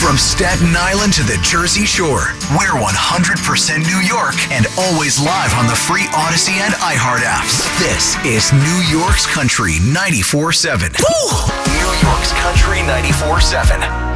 From Staten Island to the Jersey Shore, we're 100% New York and always live on the free Odyssey and iHeart apps. This is New York's Country 94.7. New York's Country 94.7.